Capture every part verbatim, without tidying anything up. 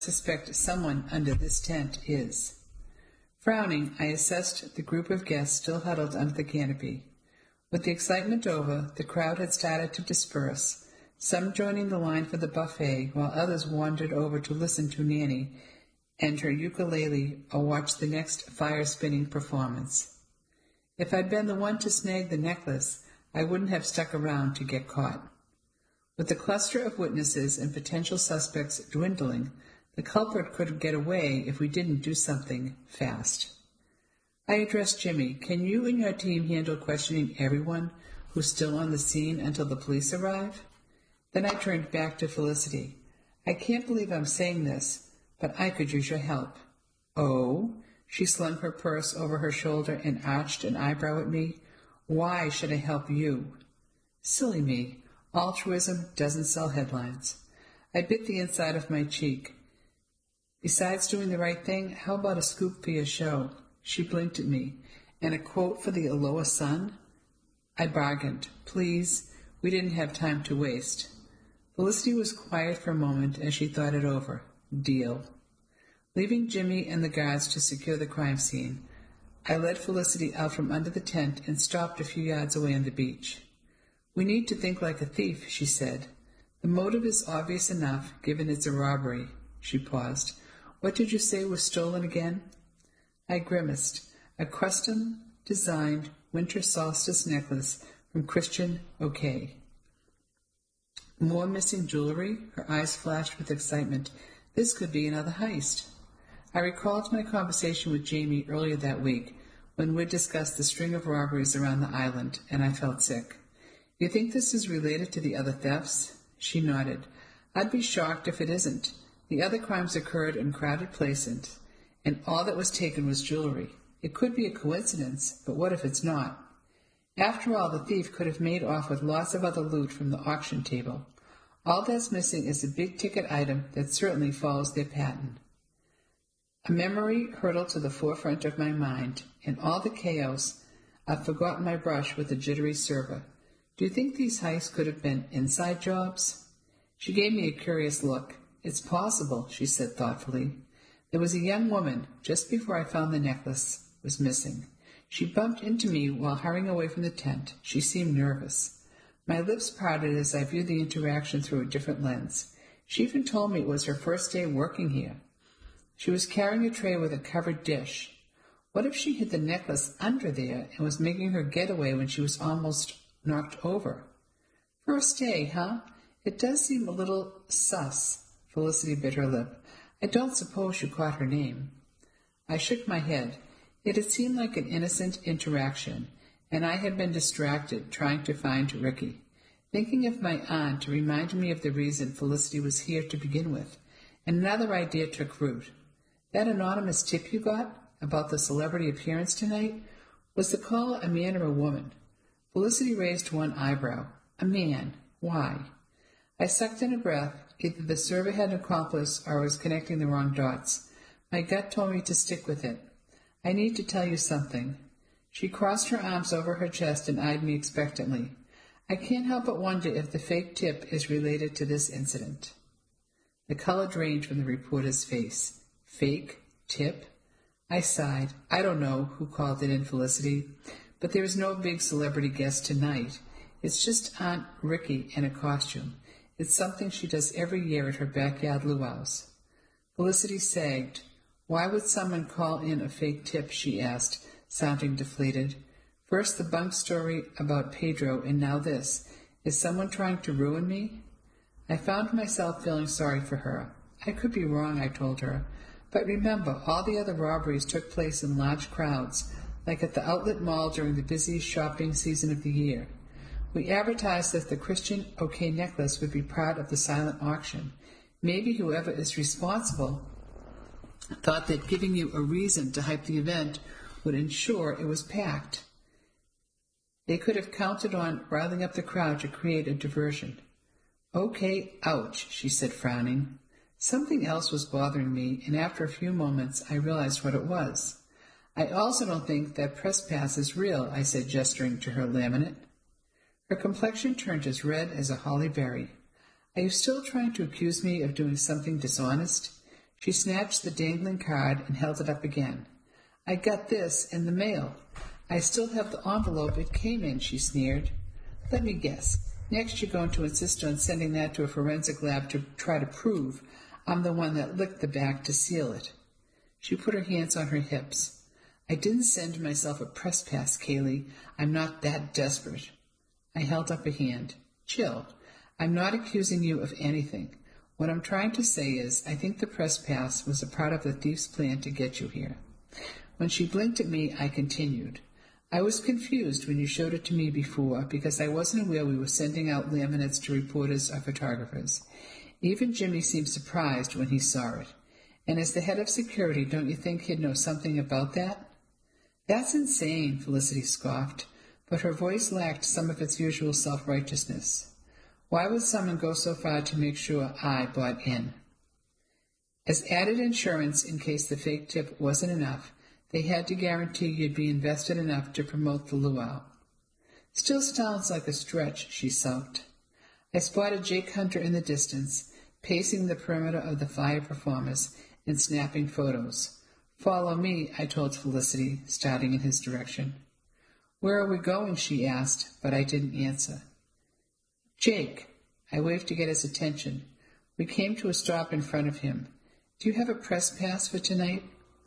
suspect someone under this tent is. Frowning, I assessed the group of guests still huddled under the canopy. With the excitement over, the crowd had started to disperse, some joining the line for the buffet, while others wandered over to listen to Nanny and her ukulele or watch the next fire-spinning performance. If I'd been the one to snag the necklace, I wouldn't have stuck around to get caught. With the cluster of witnesses and potential suspects dwindling, the culprit could get away if we didn't do something fast. I addressed Jimmy. Can you and your team handle questioning everyone who's still on the scene until the police arrive? Then I turned back to Felicity. I can't believe I'm saying this, but I could use your help. Oh? She slung her purse over her shoulder and arched an eyebrow at me. Why should I help you? Silly me. Altruism doesn't sell headlines. I bit the inside of my cheek. Besides doing the right thing, how about a scoop for your show? She blinked at me. And a quote for the Aloha Sun? I bargained. Please, we didn't have time to waste. Felicity was quiet for a moment as she thought it over. Deal. Leaving Jimmy and the guards to secure the crime scene, I led Felicity out from under the tent and stopped a few yards away on the beach. We need to think like a thief, she said. The motive is obvious enough, given it's a robbery. She paused. What did you say was stolen again? I grimaced. A custom-designed winter solstice necklace from Christian OK. More missing jewelry? Her eyes flashed with excitement. This could be another heist. I recalled my conversation with Jamie earlier that week, when we discussed the string of robberies around the island, and I felt sick. You think this is related to the other thefts? She nodded. I'd be shocked if it isn't. The other crimes occurred in crowded places, and all that was taken was jewelry. It could be a coincidence, but what if it's not? After all, the thief could have made off with lots of other loot from the auction table. All that's missing is a big-ticket item that certainly follows their pattern. A memory hurtled to the forefront of my mind. In all the chaos, I've forgotten my brush with the jittery server. Do you think these heists could have been inside jobs? She gave me a curious look. It's possible, she said thoughtfully. There was a young woman, just before I found the necklace, was missing. She bumped into me while hurrying away from the tent. She seemed nervous. My lips parted as I viewed the interaction through a different lens. She even told me it was her first day working here. She was carrying a tray with a covered dish. What if she hid the necklace under there and was making her getaway when she was almost knocked over? First day, huh? It does seem a little sus. Felicity bit her lip. I don't suppose you caught her name. I shook my head. It had seemed like an innocent interaction, and I had been distracted trying to find Ricky, thinking of my aunt to remind me of the reason Felicity was here to begin with, and another idea took root. That anonymous tip you got about the celebrity appearance tonight, was the caller a man or a woman? Felicity raised one eyebrow. A man. Why? I sucked in a breath. Either the server had an accomplice or I was connecting the wrong dots. My gut told me to stick with it. I need to tell you something. She crossed her arms over her chest and eyed me expectantly. I can't help but wonder if the fake tip is related to this incident. The color drained from the reporter's face. Fake? Tip? I sighed. I don't know who called it in, Felicity, but there is no big celebrity guest tonight. It's just Aunt Ricky in a costume. It's something she does every year at her backyard luau's. Felicity sagged. Why would someone call in a fake tip, she asked, sounding deflated. First the bunk story about Pedro, and now this. Is someone trying to ruin me? I found myself feeling sorry for her. I could be wrong, I told her. But remember, all the other robberies took place in large crowds, like at the outlet mall during the busiest shopping season of the year. We advertised that the Christian OK necklace would be part of the silent auction. Maybe whoever is responsible thought that giving you a reason to hype the event would ensure it was packed. They could have counted on riling up the crowd to create a diversion. Okay, ouch, she said, frowning. Something else was bothering me, and after a few moments I realized what it was. I also don't think that press pass is real, I said, gesturing to her laminate. Her complexion turned as red as a holly berry. Are you still trying to accuse me of doing something dishonest? She snatched the dangling card and held it up again. "I got this in the mail. I still have the envelope it came in," she sneered. "Let me guess. Next you're going to insist on sending that to a forensic lab to try to prove I'm the one that licked the back to seal it." She put her hands on her hips. "I didn't send myself a press pass, Kaylee. I'm not that desperate." I held up a hand. "Chill. I'm not accusing you of anything. What I'm trying to say is, I think the press pass was a part of the thief's plan to get you here." When she blinked at me, I continued. "I was confused when you showed it to me before because I wasn't aware we were sending out laminates to reporters or photographers. Even Jimmy seemed surprised when he saw it. And as the head of security, don't you think he'd know something about that?" "That's insane," Felicity scoffed, but her voice lacked some of its usual self-righteousness. "Why would someone go so far to make sure I bought in?" As added insurance in case the fake tip wasn't enough, they had to guarantee you'd be invested enough to promote the luau. "Still sounds like a stretch," she sulked. I spotted Jake Hunter in the distance, pacing the perimeter of the fire performers and snapping photos. "Follow me," I told Felicity, starting in his direction. "Where are we going?" she asked, but I didn't answer. "Jake," I waved to get his attention. We came to a stop in front of him. "Do you have a press pass for tonight?"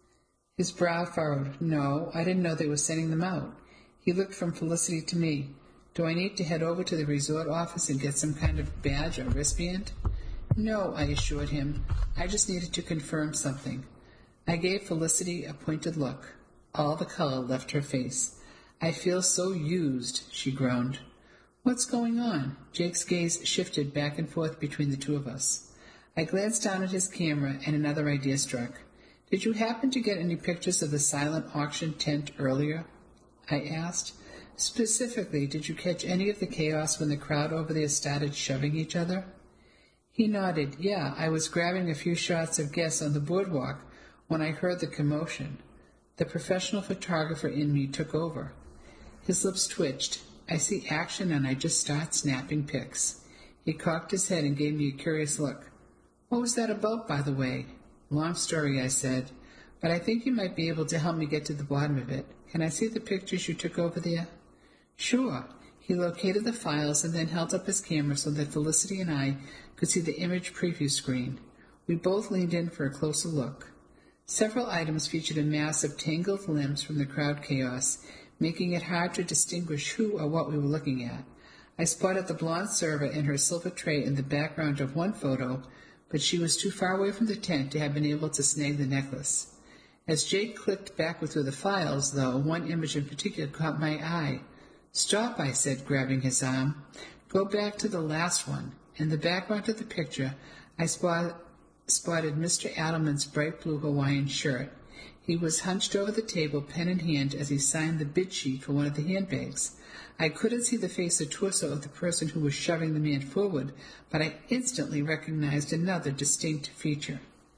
His brow furrowed. "No, I didn't know they were sending them out." He looked from Felicity to me. "Do I need to head over to the resort office and get some kind of badge or wristband?" "No," I assured him. "I just needed to confirm something." I gave Felicity a pointed look. All the color left her face. "I feel so used," she groaned. "What's going on?" Jake's gaze shifted back and forth between the two of us. I glanced down at his camera, and another idea struck. "Did you happen to get any pictures of the silent auction tent earlier?" I asked. "Specifically, did you catch any of the chaos when the crowd over there started shoving each other?" He nodded. "Yeah, I was grabbing a few shots of guests on the boardwalk when I heard the commotion. The professional photographer in me took over." His lips twitched. "I see action and I just start snapping pics." He cocked his head and gave me a curious look. "What was that about, by the way?" "Long story," I said, "but I think you might be able to help me get to the bottom of it. Can I see the pictures you took over there?" "Sure." He located the files and then held up his camera so that Felicity and I could see the image preview screen. We both leaned in for a closer look. Several items featured a mass of tangled limbs from the crowd chaos, making it hard to distinguish who or what we were looking at. I spotted the blonde server in her silver tray in the background of one photo, but she was too far away from the tent to have been able to snag the necklace. As Jake clicked backward through the files, though, one image in particular caught my eye. "Stop," I said, grabbing his arm. "Go back to the last one." In the background of the picture, I spot, spotted Mister Adelman's bright blue Hawaiian shirt. He was hunched over the table, pen in hand, as he signed the bid sheet for one of the handbags. I couldn't see the face or torso of the person who was shoving the man forward, but I instantly recognized another distinct feature.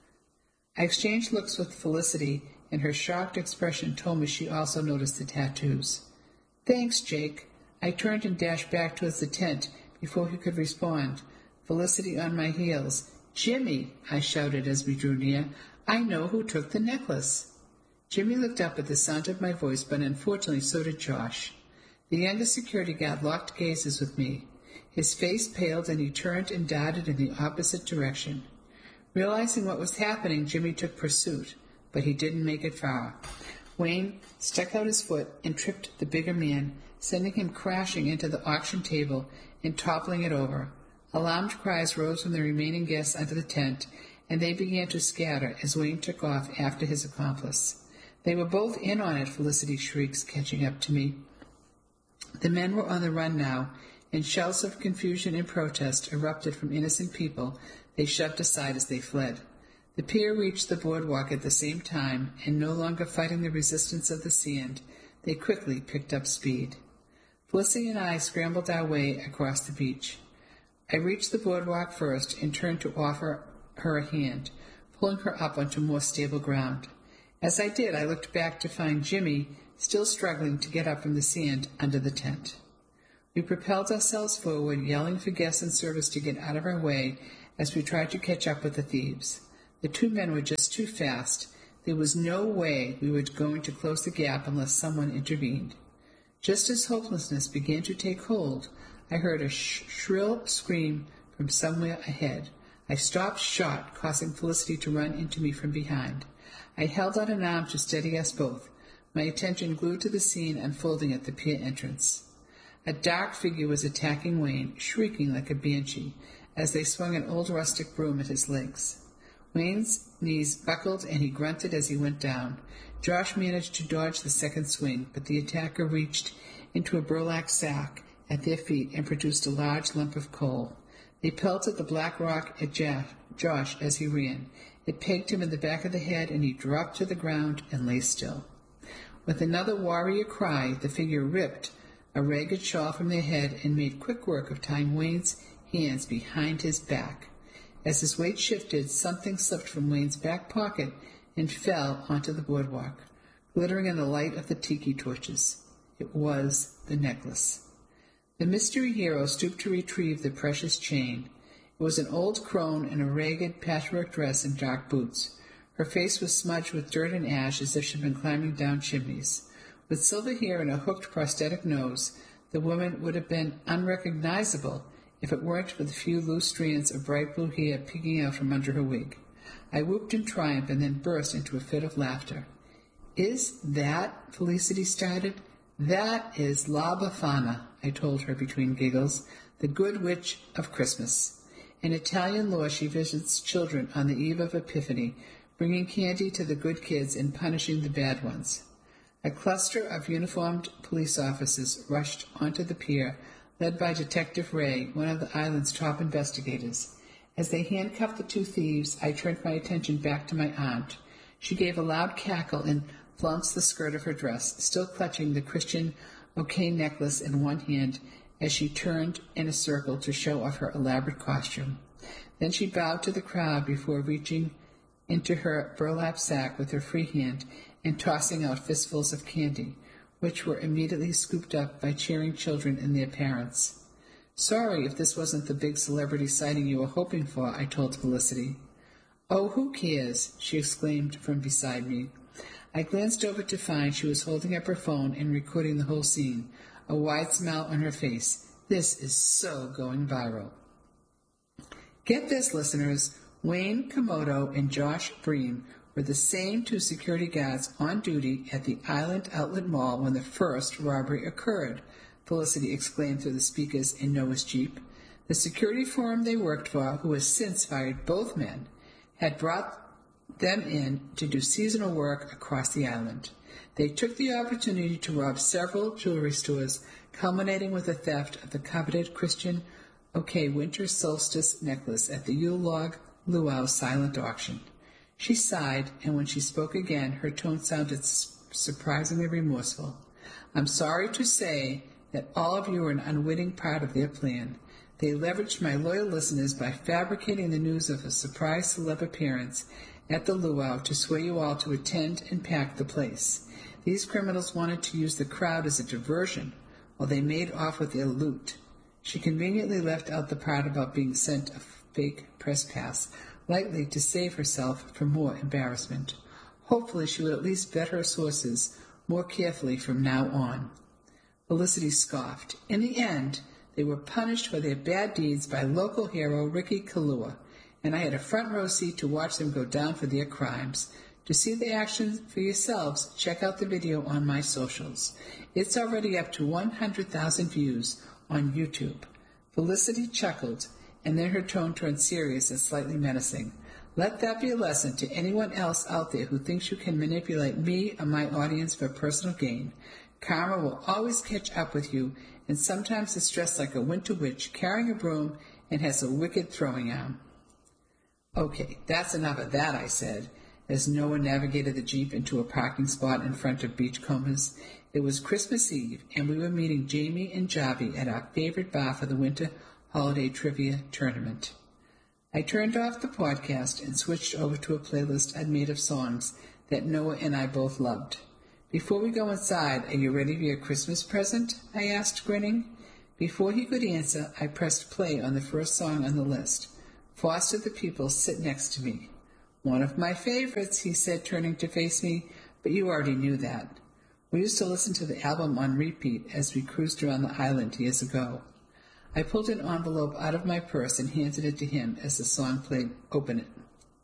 I exchanged looks with Felicity, and her shocked expression told me she also noticed the tattoos. "Thanks, Jake." I turned and dashed back towards the tent before he could respond, Felicity on my heels. "Jimmy," I shouted as we drew near, "I know who took the necklace." Jimmy looked up at the sound of my voice, but unfortunately so did Josh. The youngest security guard locked gazes with me. His face paled, and he turned and darted in the opposite direction. Realizing what was happening, Jimmy took pursuit, but he didn't make it far. Wayne stuck out his foot and tripped the bigger man, sending him crashing into the auction table and toppling it over. Alarmed cries rose from the remaining guests under the tent, and they began to scatter as Wayne took off after his accomplice. "They were both in on it," Felicity shrieks, catching up to me. The men were on the run now, and shouts of confusion and protest erupted from innocent people they shoved aside as they fled. The pair reached the boardwalk at the same time, and no longer fighting the resistance of the sand, they quickly picked up speed. Felicity and I scrambled our way across the beach. I reached the boardwalk first and turned to offer her a hand, pulling her up onto more stable ground. As I did, I looked back to find Jimmy still struggling to get up from the sand under the tent. We propelled ourselves forward, yelling for guests and servants to get out of our way as we tried to catch up with the thieves. The two men were just too fast. There was no way we were going to close the gap unless someone intervened. Just as hopelessness began to take hold, I heard a sh- shrill scream from somewhere ahead. I stopped short, causing Felicity to run into me from behind. I held out an arm to steady us both, my attention glued to the scene unfolding at the pier entrance. A dark figure was attacking Wayne, shrieking like a banshee, as they swung an old rustic broom at his legs. Wayne's knees buckled, and he grunted as he went down. Josh managed to dodge the second swing, but the attacker reached into a burlap sack at their feet and produced a large lump of coal. They pelted the black rock at Josh as he ran. It pegged him in the back of the head, and he dropped to the ground and lay still. With another warrior cry, the figure ripped a ragged shawl from their head and made quick work of tying Wayne's hands behind his back. As his weight shifted, something slipped from Wayne's back pocket and fell onto the boardwalk, glittering in the light of the tiki torches. It was the necklace. The mystery hero stooped to retrieve the precious chain. It was an old crone in a ragged patchwork dress and dark boots. Her face was smudged with dirt and ash as if she'd been climbing down chimneys. With silver hair and a hooked prosthetic nose, the woman would have been unrecognizable if it weren't for the few loose strands of bright blue hair peeking out from under her wig. I whooped in triumph and then burst into a fit of laughter. "Is that," Felicity started. "That is La Befana," I told her between giggles, "the good witch of Christmas. In Italian lore she visits children on the eve of Epiphany, bringing candy to the good kids and punishing the bad ones." A cluster of uniformed police officers rushed onto the pier, led by Detective Ray, one of the island's top investigators. As they handcuffed the two thieves, I turned my attention back to my aunt. She gave a loud cackle and flounced the skirt of her dress, still clutching the Christian bouquet necklace in one hand as she turned in a circle to show off her elaborate costume. Then she bowed to the crowd before reaching into her burlap sack with her free hand and tossing out fistfuls of candy, which were immediately scooped up by cheering children and their parents. "Sorry if this wasn't the big celebrity sighting you were hoping for," I told Felicity. "Oh, who cares?" she exclaimed from beside me. I glanced over to find she was holding up her phone and recording the whole scene, a wide smile on her face. This is so going viral. Get this, listeners. Wayne Komodo and Josh Bream were the same two security guards on duty at the Island Outlet Mall when the first robbery occurred, Felicity exclaimed through the speakers in Noah's Jeep. The security firm they worked for, who has since fired both men, had brought them in to do seasonal work across the island. They took the opportunity to rob several jewelry stores, culminating with the theft of the coveted Christian OK winter solstice necklace at the Yule Log Luau silent auction. She sighed, and when she spoke again, her tone sounded surprisingly remorseful. "I'm sorry to say that all of you were an unwitting part of their plan. They leveraged my loyal listeners by fabricating the news of a surprise celeb appearance at the luau to sway you all to attend and pack the place. These criminals wanted to use the crowd as a diversion while they made off with their loot." She conveniently left out the part about being sent a fake press pass, likely to save herself from more embarrassment. Hopefully she would at least vet her sources more carefully from now on. Felicity scoffed. In the end, they were punished for their bad deeds by local hero Ricky Kalua, and I had a front row seat to watch them go down for their crimes. To see the action for yourselves, check out the video on my socials. It's already up to one hundred thousand views on YouTube. Felicity chuckled, and then her tone turned serious and slightly menacing. Let that be a lesson to anyone else out there who thinks you can manipulate me or my audience for personal gain. Karma will always catch up with you, and sometimes it's dressed like a winter witch carrying a broom and has a wicked throwing arm. Okay, that's enough of that, I said, as Noah navigated the Jeep into a parking spot in front of Beachcombers. It was Christmas Eve, and we were meeting Jamie and Javi at our favorite bar for the winter holiday trivia tournament. I turned off the podcast and switched over to a playlist I'd made of songs that Noah and I both loved. "Before we go inside, are you ready for your Christmas present?" I asked, grinning. Before he could answer, I pressed play on the first song on the list, Foster the People Sit Next to Me. "One of my favorites," he said, turning to face me, "but you already knew that. We used to listen to the album on repeat as we cruised around the island years ago." I pulled an envelope out of my purse and handed it to him as the song played. "Open it."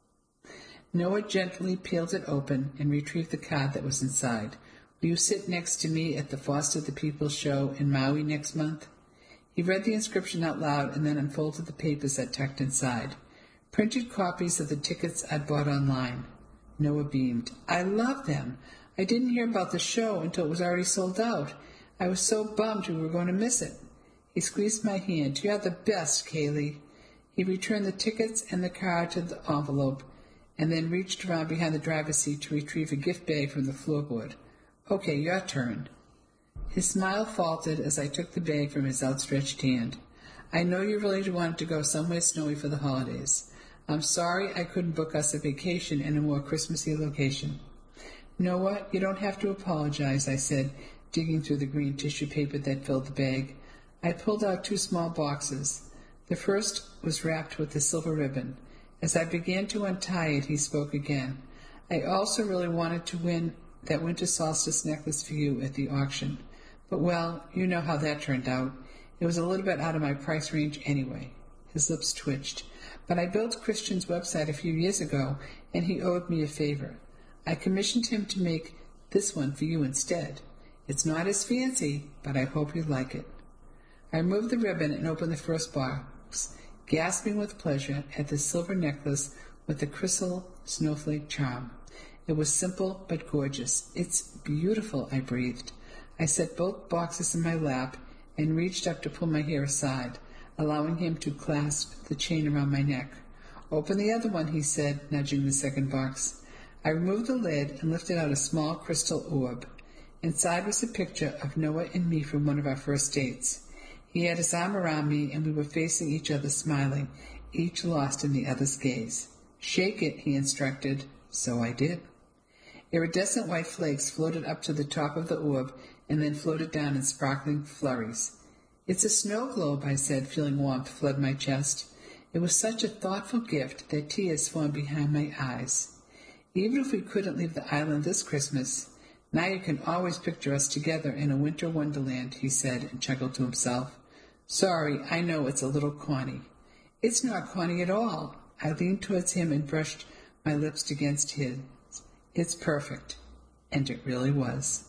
Noah gently peeled it open and retrieved the card that was inside. "Will you sit next to me at the Foster the People show in Maui next month?" He read the inscription out loud and then unfolded the papers that tucked inside. Printed copies of the tickets I'd bought online. Noah beamed. "I love them. I didn't hear about the show until it was already sold out. I was so bummed we were going to miss it." He squeezed my hand. "You're the best, Kaylee." He returned the tickets and the card to the envelope, and then reached around behind the driver's seat to retrieve a gift bag from the floorboard. "Okay, your turn." His smile faltered as I took the bag from his outstretched hand. "I know you really wanted to go somewhere snowy for the holidays. I'm sorry I couldn't book us a vacation in a more Christmassy location." "Noah, you don't have to apologize," I said, digging through the green tissue paper that filled the bag. I pulled out two small boxes. The first was wrapped with a silver ribbon. As I began to untie it, he spoke again. "I also really wanted to win that winter solstice necklace for you at the auction. But, well, you know how that turned out. It was a little bit out of my price range anyway." His lips twitched. "But I built Christian's website a few years ago, and he owed me a favor. I commissioned him to make this one for you instead. It's not as fancy, but I hope you like it." I removed the ribbon and opened the first box, gasping with pleasure at the silver necklace with the crystal snowflake charm. It was simple but gorgeous. "It's beautiful," I breathed. I set both boxes in my lap and reached up to pull my hair aside, allowing him to clasp the chain around my neck. "Open the other one," he said, nudging the second box. I removed the lid and lifted out a small crystal orb. Inside was a picture of Noah and me from one of our first dates. He had his arm around me, and we were facing each other smiling, each lost in the other's gaze. "Shake it," he instructed. So I did. Iridescent white flakes floated up to the top of the orb and then floated down in sparkling flurries. "It's a snow globe," I said, feeling warmth flood my chest. It was such a thoughtful gift that tears formed behind my eyes. "Even if we couldn't leave the island this Christmas, now you can always picture us together in a winter wonderland," he said, and chuckled to himself. "Sorry, I know it's a little corny." "It's not corny at all." I leaned towards him and brushed my lips against his. "It's perfect." And it really was.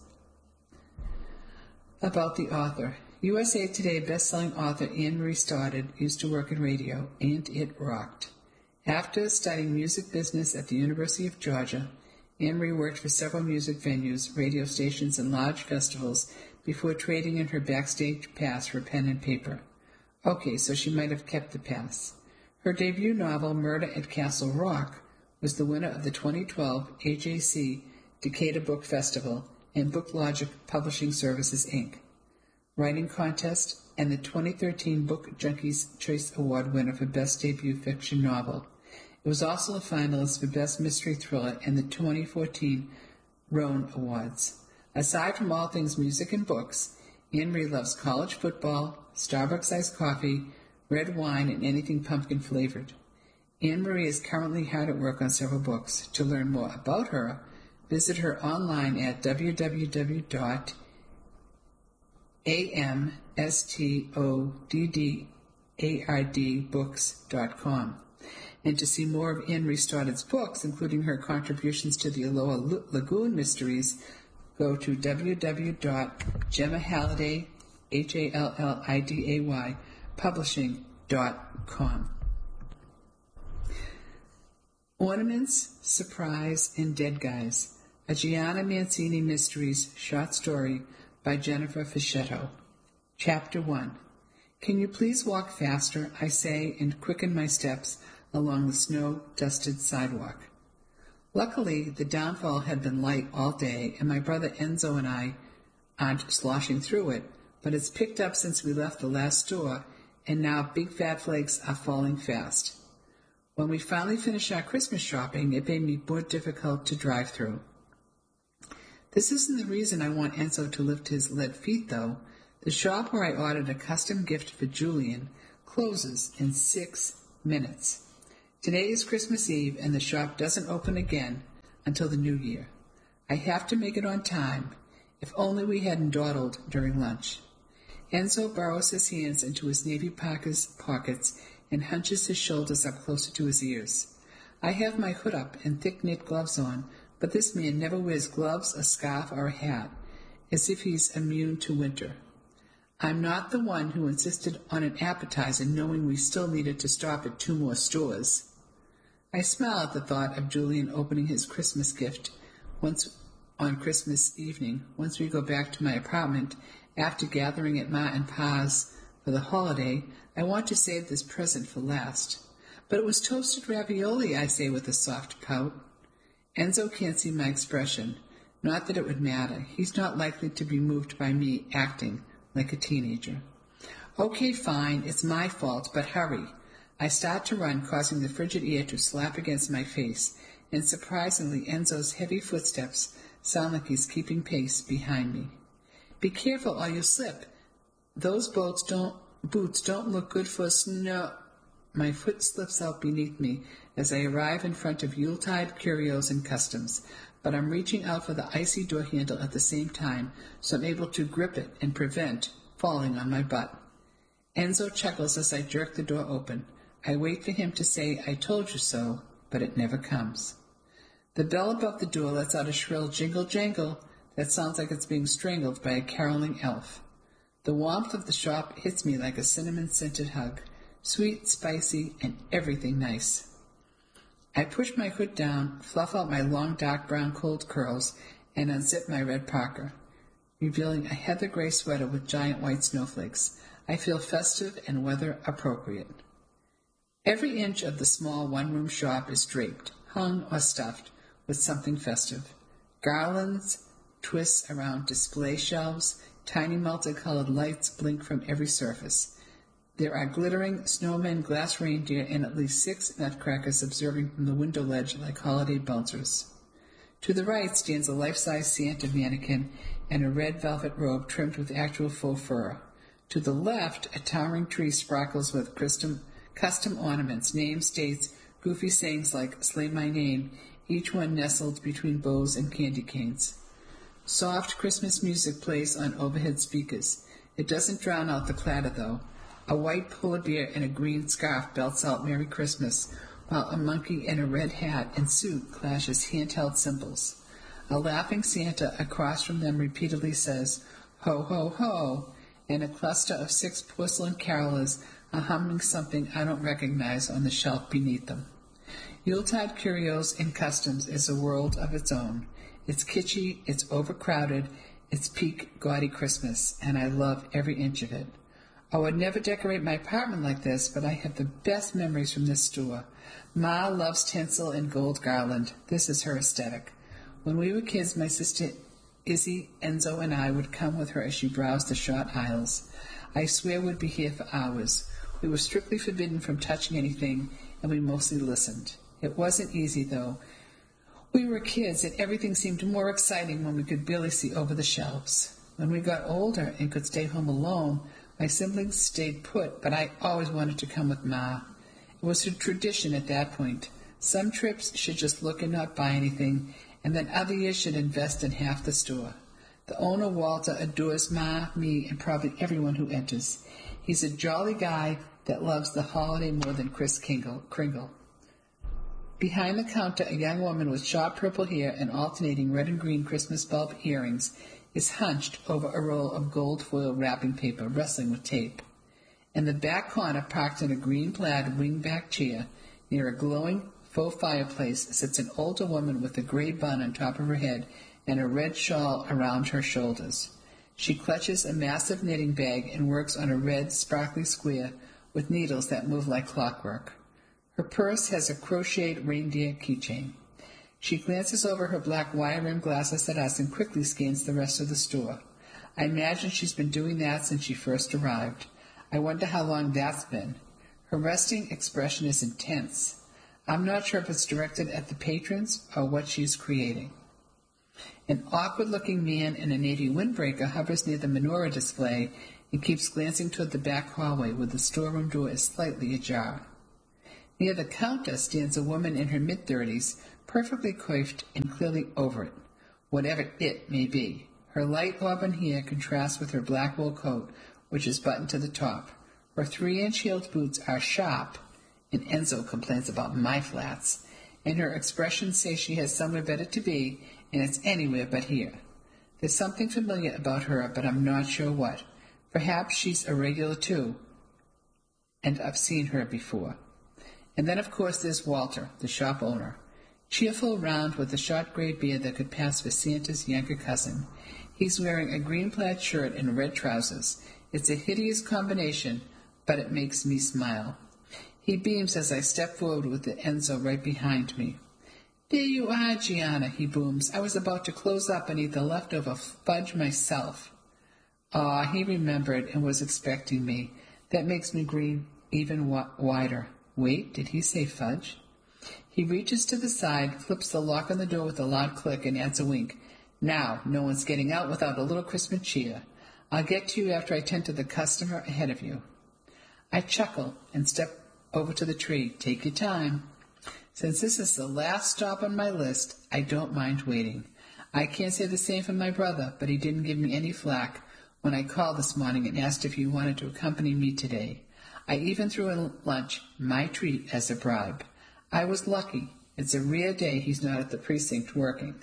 About the author. U S A Today best-selling author Anne Marie Stoddard used to work in radio, and it rocked. After studying music business at the University of Georgia, Anne Marie worked for several music venues, radio stations, and large festivals before trading in her backstage pass for pen and paper. Okay, so she might have kept the pass. Her debut novel, Murder at Castle Rock, was the winner of the twenty twelve A J C Decatur Book Festival and BookLogic Publishing Services, Incorporated writing contest, and the twenty thirteen Book Junkies Choice Award winner for Best Debut Fiction Novel. It was also a finalist for Best Mystery Thriller in the twenty fourteen Roan Awards. Aside from all things music and books, Anne Marie loves college football, Starbucks-iced coffee, red wine, and anything pumpkin-flavored. Anne Marie is currently hard at work on several books. To learn more about her, visit her online at w w w dot amstoddard books dot com. And to see more of Anne Marie Stoddard's books, including her contributions to the Aloha Lagoon Mysteries, go to w w w dot gemma halliday, H A L L I D A Y, publishing dot com. Ornaments, Surprise, and Dead Guys, a Gianna Mancini Mysteries short story by Jennifer Fischetto. Chapter one. Can you please walk faster, I say, and quicken my steps along the snow-dusted sidewalk. Luckily, the downfall had been light all day, and my brother Enzo and I aren't sloshing through it, but it's picked up since we left the last store, and now big fat flakes are falling fast. When we finally finished our Christmas shopping, it made me more difficult to drive through. This isn't the reason I want Enzo to lift his lead feet, though. The shop where I ordered a custom gift for Julian closes in six minutes. Today is Christmas Eve, and the shop doesn't open again until the new year. I have to make it on time. If only we hadn't dawdled during lunch. Enzo burrows his hands into his navy pockets and hunches his shoulders up closer to his ears. I have my hood up and thick knit gloves on, but this man never wears gloves, a scarf, or a hat, as if he's immune to winter. I'm not the one who insisted on an appetizer, knowing we still needed to stop at two more stores. I smile at the thought of Julian opening his Christmas gift once on Christmas evening, once we go back to my apartment after gathering at Ma and Pa's for the holiday. I want to save this present for last. But it was toasted ravioli, I say with a soft pout. Enzo can't see my expression. Not that it would matter. He's not likely to be moved by me acting like a teenager. Okay, fine, it's my fault, but hurry. I start to run, causing the frigid air to slap against my face, and surprisingly Enzo's heavy footsteps sound like he's keeping pace behind me. Be careful or you'll slip. Those boats don't, boots don't look good for snow. My foot slips out beneath me as I arrive in front of Yuletide Curios and Customs, but I'm reaching out for the icy door handle at the same time, so I'm able to grip it and prevent falling on my butt. Enzo chuckles as I jerk the door open. I wait for him to say, I told you so, but it never comes. The bell above the door lets out a shrill jingle-jangle that sounds like it's being strangled by a caroling elf. The warmth of the shop hits me like a cinnamon-scented hug, sweet, spicy, and everything nice. I push my hood down, fluff out my long dark brown cold curls, and unzip my red parka, revealing a heather gray sweater with giant white snowflakes. I feel festive and weather appropriate. Every inch of the small one-room shop is draped, hung, or stuffed with something festive. Garlands twist around display shelves, tiny multicolored lights blink from every surface. There are glittering snowmen, glass reindeer, and at least six nutcrackers observing from the window ledge like holiday bouncers. To the right stands a life-size Santa mannequin in a red velvet robe trimmed with actual faux fur. To the left, a towering tree sparkles with custom, custom ornaments, names, dates, goofy sayings like "Slay My Name," each one nestled between bows and candy canes. Soft Christmas music plays on overhead speakers. It doesn't drown out the clatter, though. A white polar bear in a green scarf belts out Merry Christmas, while a monkey in a red hat and suit clashes handheld cymbals. A laughing Santa across from them repeatedly says, "Ho, ho, ho," and a cluster of six porcelain carolers are humming something I don't recognize on the shelf beneath them. Yuletide Curios and Customs is a world of its own. It's kitschy, it's overcrowded, it's peak gaudy Christmas, and I love every inch of it. I would never decorate my apartment like this, but I have the best memories from this store. Ma loves tinsel and gold garland. This is her aesthetic. When we were kids, my sister Izzy, Enzo, and I would come with her as she browsed the short aisles. I swear we'd be here for hours. We were strictly forbidden from touching anything, and we mostly listened. It wasn't easy, though. We were kids, and everything seemed more exciting when we could barely see over the shelves. When we got older and could stay home alone, my siblings stayed put, but I always wanted to come with Ma. It was a tradition at that point. Some trips should just look and not buy anything, and then other years should invest in half the store. The owner, Walter, adores Ma, me, and probably everyone who enters. He's a jolly guy that loves the holiday more than Kris Kringle. Behind the counter, a young woman with sharp purple hair and alternating red and green Christmas bulb earrings is hunched over a roll of gold foil wrapping paper, wrestling with tape. In the back corner, parked in a green-plaid wing-back chair, near a glowing faux fireplace, sits an older woman with a gray bun on top of her head and a red shawl around her shoulders. She clutches a massive knitting bag and works on a red, sparkly square with needles that move like clockwork. Her purse has a crocheted reindeer keychain. She glances over her black wire-rimmed glasses at us and quickly scans the rest of the store. I imagine she's been doing that since she first arrived. I wonder how long that's been. Her resting expression is intense. I'm not sure if it's directed at the patrons or what she's creating. An awkward-looking man in a navy windbreaker hovers near the menorah display and keeps glancing toward the back hallway where the storeroom door is slightly ajar. Near the Countess stands a woman in her mid-thirties, perfectly coiffed and clearly over it, whatever it may be. Her light auburn hair contrasts with her black wool coat, which is buttoned to the top. Her three-inch heeled boots are sharp, and Enzo complains about my flats, and her expressions say she has somewhere better to be, and it's anywhere but here. There's something familiar about her, but I'm not sure what. Perhaps she's a regular, too, and I've seen her before. And then, of course, there's Walter, the shop owner. Cheerful, round, with a short gray beard that could pass for Santa's younger cousin. He's wearing a green plaid shirt and red trousers. It's a hideous combination, but it makes me smile. He beams as I step forward with the Enzo right behind me. "There you are, Gianna," he booms. "I was about to close up and eat the leftover fudge myself." Ah, he remembered and was expecting me. That makes me grin even wa- wider. Wait, did he say fudge? He reaches to the side, flips the lock on the door with a loud click, and adds a wink. "Now, no one's getting out without a little Christmas cheer. I'll get to you after I tend to the customer ahead of you." I chuckle and step over to the tree. Take your time. Since this is the last stop on my list, I don't mind waiting. I can't say the same for my brother, but he didn't give me any flack when I called this morning and asked if he wanted to accompany me today. I even threw in lunch, my treat, as a bribe. I was lucky. It's a rare day he's not at the precinct working.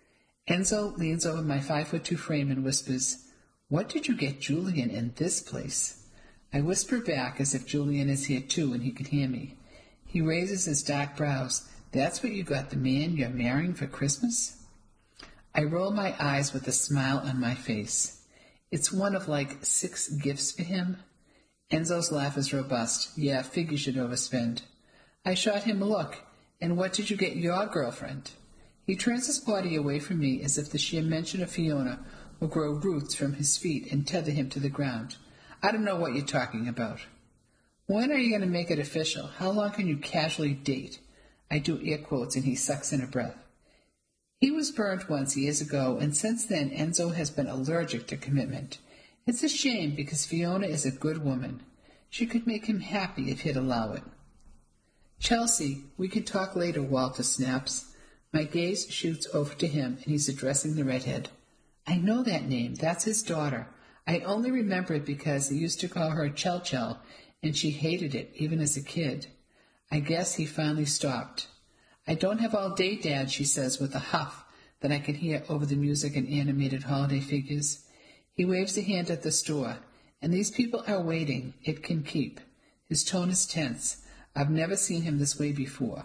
Enzo leans over my five-foot-two frame and whispers, "What did you get Julian in this place?" I whisper back as if Julian is here too and he can hear me. He raises his dark brows. "That's what you got the man you're marrying for Christmas?" I roll my eyes with a smile on my face. It's one of like six gifts for him. Enzo's laugh is robust. "Yeah, fig you should overspend." I shot him a look. "And what did you get your girlfriend?" He turns his body away from me as if the sheer mention of Fiona will grow roots from his feet and tether him to the ground. "I don't know what you're talking about." "When are you going to make it official? How long can you casually date?" I do air quotes and he sucks in a breath. He was burned once years ago, and since then Enzo has been allergic to commitment. It's a shame because Fiona is a good woman. She could make him happy if he'd allow it. "Chelsea, we can talk later," Walter snaps. My gaze shoots over to him, and he's addressing the redhead. "I know that name. That's his daughter. I only remember it because he used to call her Chel Chel, and she hated it, even as a kid." I guess he finally stopped. "I don't have all day, Dad," she says with a huff that I can hear over the music and animated holiday figures. He waves a hand at the store. "And these people are waiting. It can keep." His tone is tense. I've never seen him this way before.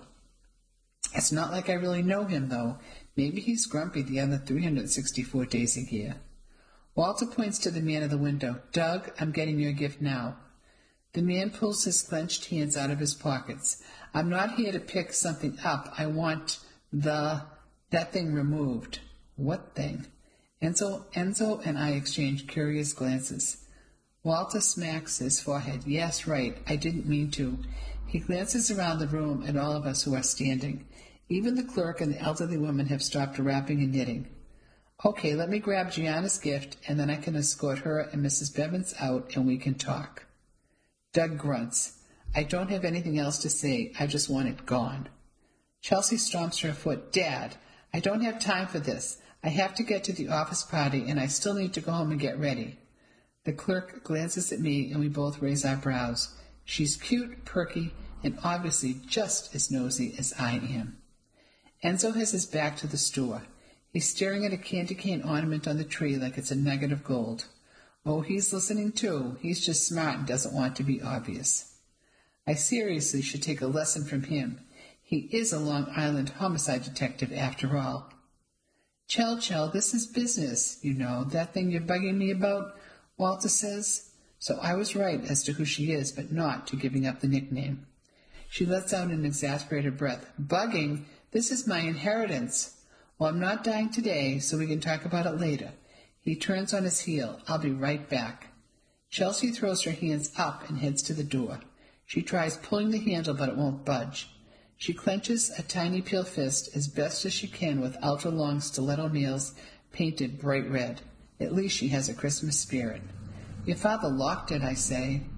It's not like I really know him, though. Maybe he's grumpy the other three hundred sixty-four days a year. Walter points to the man at the window. "Doug, I'm getting your gift now." The man pulls his clenched hands out of his pockets. "I'm not here to pick something up. I want the... that thing removed." "What thing?" Enzo, Enzo and I exchange curious glances. Walter smacks his forehead. "Yes, right. I didn't mean to." He glances around the room at all of us who are standing. Even the clerk and the elderly woman have stopped wrapping and knitting. "Okay, let me grab Gianna's gift, and then I can escort her and Missus Bevins out, and we can talk." Doug grunts. "I don't have anything else to say. I just want it gone." Chelsea stomps her foot. "Dad, I don't have time for this. I have to get to the office party, and I still need to go home and get ready." The clerk glances at me, and we both raise our brows. She's cute, perky, and obviously just as nosy as I am. Enzo has his back to the store. He's staring at a candy cane ornament on the tree like it's a nugget of gold. Oh, he's listening too. He's just smart and doesn't want to be obvious. I seriously should take a lesson from him. He is a Long Island homicide detective after all. "Chel Chel, this is business, you know, that thing you're bugging me about," Walter says. So I was right as to who she is, but not to giving up the nickname. She lets out an exasperated breath. "Bugging? This is my inheritance. Well, I'm not dying today, so we can talk about it later." He turns on his heel. "I'll be right back." Chelsea throws her hands up and heads to the door. She tries pulling the handle, but it won't budge. She clenches a tiny pale fist as best as she can with ultra-long stiletto nails painted bright red. At least she has a Christmas spirit. "Your father locked it," I say.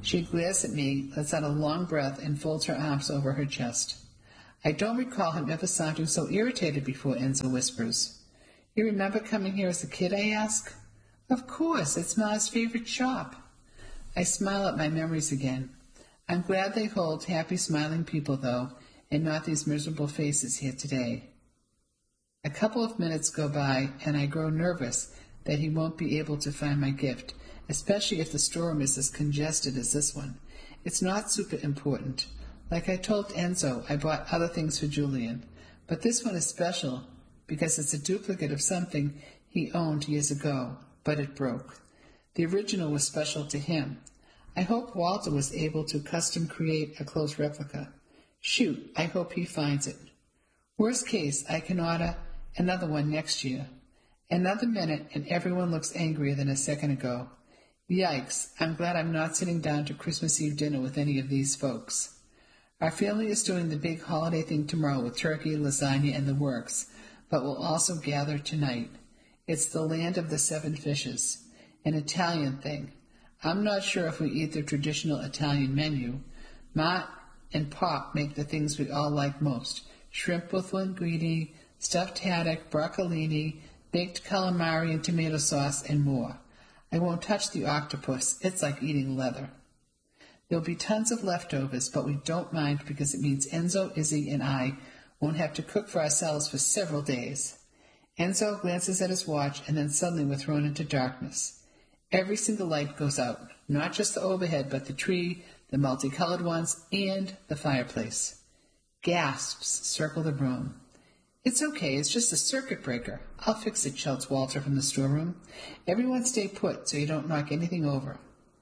She glares at me, lets out a long breath, and folds her arms over her chest. I don't recall him ever sounding so irritated before, Enzo whispers. You remember coming here as a kid, I ask. Of course, it's Ma's favorite shop. I smile at my memories again. I'm glad they hold happy, smiling people, though, and not these miserable faces here today. A couple of minutes go by, and I grow nervous that he won't be able to find my gift, especially if the storeroom is as congested as this one. It's not super important. Like I told Enzo, I bought other things for Julian, but this one is special because it's a duplicate of something he owned years ago, but it broke. The original was special to him. I hope Walter was able to custom create a close replica. Shoot, I hope he finds it. Worst case, I can order another one next year. Another minute, and everyone looks angrier than a second ago. Yikes, I'm glad I'm not sitting down to Christmas Eve dinner with any of these folks. Our family is doing the big holiday thing tomorrow with turkey, lasagna, and the works, but we'll also gather tonight. It's the land of the seven fishes, an Italian thing. I'm not sure if we eat the traditional Italian menu. Ma and Pop make the things we all like most. Shrimp with linguine, stuffed haddock, broccolini, baked calamari and tomato sauce, and more. I won't touch the octopus. It's like eating leather. There'll be tons of leftovers, but we don't mind because it means Enzo, Izzy, and I won't have to cook for ourselves for several days. Enzo glances at his watch, and then suddenly we're thrown into darkness. Every single light goes out, not just the overhead, but the tree, the multicolored ones, and the fireplace. Gasps circle the room. It's okay, it's just a circuit breaker. I'll fix it, shouts Walter from the storeroom. Everyone stay put so you don't knock anything over.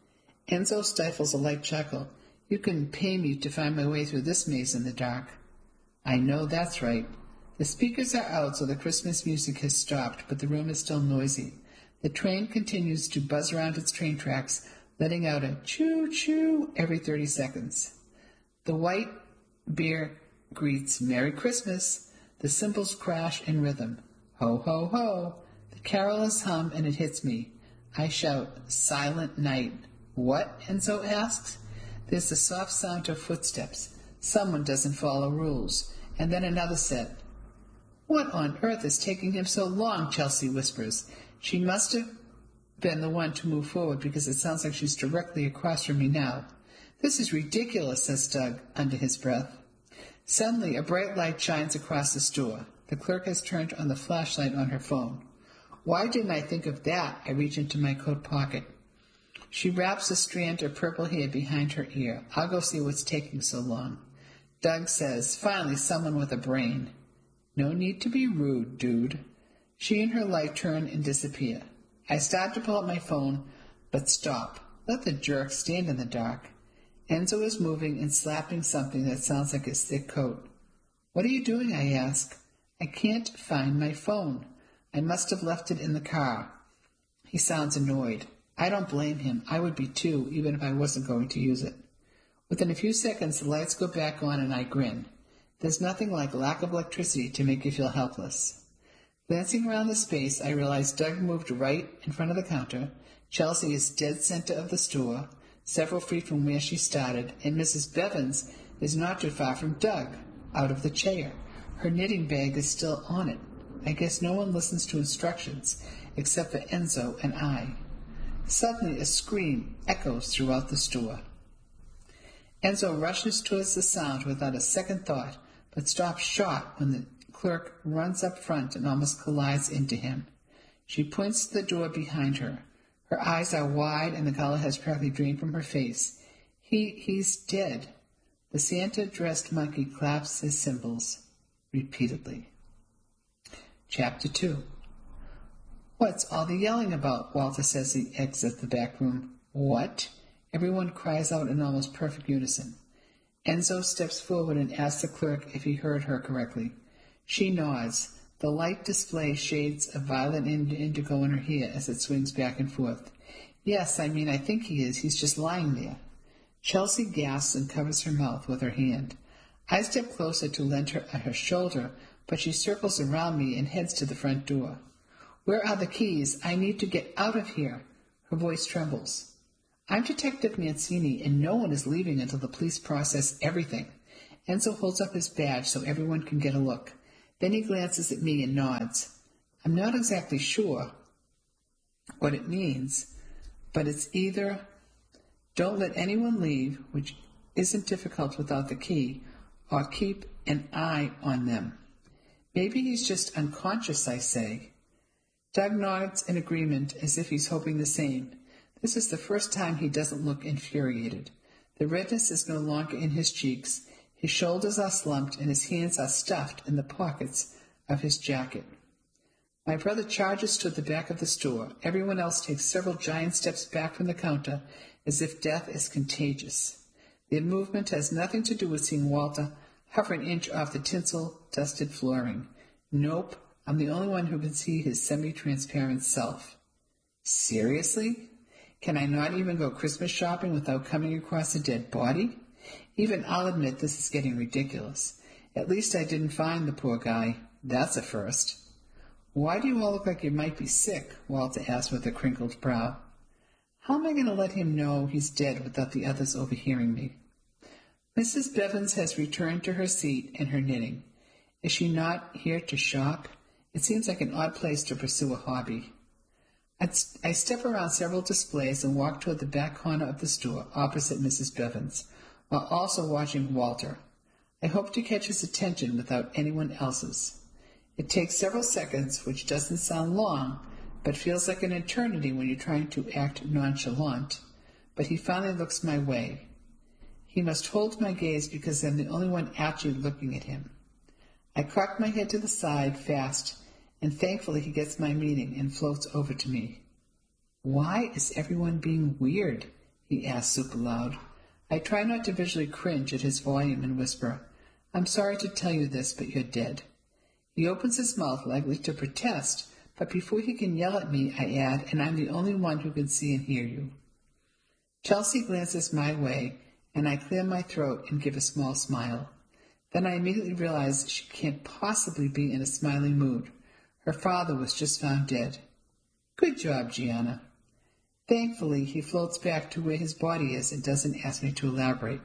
Enzo stifles a light chuckle. You can pay me to find my way through this maze in the dark. I know that's right. The speakers are out, so the Christmas music has stopped, but the room is still noisy. The train continues to buzz around its train tracks, letting out a choo-choo every thirty seconds. The white bear greets Merry Christmas. The cymbals crash in rhythm. Ho, ho, ho. The carolers hum, and it hits me. I shout, Silent Night. What? Enzo asks. There's the soft sound of footsteps. Someone doesn't follow rules. And then another set. What on earth is taking him so long? Chelsea whispers. She must have been the one to move forward because it sounds like she's directly across from me now. This is ridiculous, says Doug, under his breath. Suddenly, a bright light shines across the store. The clerk has turned on the flashlight on her phone. Why didn't I think of that? I reach into my coat pocket. She wraps a strand of purple hair behind her ear. I'll go see what's taking so long. Doug says, finally someone with a brain. No need to be rude, dude. She and her light turn and disappear. I start to pull out my phone, but stop. Let the jerk stand in the dark. Enzo is moving and slapping something that sounds like his thick coat. What are you doing? I ask. I can't find my phone. I must have left it in the car. He sounds annoyed. I don't blame him. I would be too, even if I wasn't going to use it. Within a few seconds, the lights go back on and I grin. There's nothing like lack of electricity to make you feel helpless. Glancing around the space, I realize Doug moved right in front of the counter. Chelsea is dead center of the store, several feet from where she started, and Missus Bevins is not too far from Doug, out of the chair. Her knitting bag is still on it. I guess no one listens to instructions, except for Enzo and I. Suddenly a scream echoes throughout the store. Enzo rushes towards the sound without a second thought, but stops short when the clerk runs up front and almost collides into him. She points to the door behind her. Her eyes are wide and the color has practically drained from her face. He, he's dead. The Santa-dressed monkey claps his cymbals repeatedly. Chapter two. What's all the yelling about? Walter says he exits the back room. What? Everyone cries out in almost perfect unison. Enzo steps forward and asks the clerk if he heard her correctly. She nods. The light display shades of violet and indigo in her hair as it swings back and forth. Yes, I mean, I think he is. He's just lying there. Chelsea gasps and covers her mouth with her hand. I step closer to lend her her shoulder, but she circles around me and heads to the front door. Where are the keys? I need to get out of here. Her voice trembles. I'm Detective Mancini, and no one is leaving until the police process everything. Enzo holds up his badge so everyone can get a look. Then he glances at me and nods. I'm not exactly sure what it means, but it's either don't let anyone leave, which isn't difficult without the key, or keep an eye on them. Maybe he's just unconscious, I say. Doug nods in agreement as if he's hoping the same. This is the first time he doesn't look infuriated. The redness is no longer in his cheeks. His shoulders are slumped and his hands are stuffed in the pockets of his jacket. My brother charges to the back of the store. Everyone else takes several giant steps back from the counter as if death is contagious. Their movement has nothing to do with seeing Walter hover an inch off the tinsel-dusted flooring. Nope, I'm the only one who can see his semi-transparent self. Seriously? Can I not even go Christmas shopping without coming across a dead body? Even I'll admit this is getting ridiculous. At least I didn't find the poor guy. That's a first. Why do you all look like you might be sick? Walter asked with a crinkled brow. How am I going to let him know he's dead without the others overhearing me? Missus Bevins has returned to her seat and her knitting. Is she not here to shop? It seems like an odd place to pursue a hobby. I step around several displays and walk toward the back corner of the store, opposite Missus Bevins, while also watching Walter. I hope to catch his attention without anyone else's. It takes several seconds, which doesn't sound long, but feels like an eternity when you're trying to act nonchalant. But he finally looks my way. He must hold my gaze because I'm the only one actually looking at him. I cock my head to the side fast, and thankfully he gets my meaning and floats over to me. Why is everyone being weird? He asks super loud. I try not to visually cringe at his volume and whisper, I'm sorry to tell you this, but you're dead. He opens his mouth likely to protest, but before he can yell at me, I add, and I'm the only one who can see and hear you. Chelsea glances my way, and I clear my throat and give a small smile. Then I immediately realize she can't possibly be in a smiling mood. Her father was just found dead. Good job, Gianna. Thankfully, he floats back to where his body is and doesn't ask me to elaborate.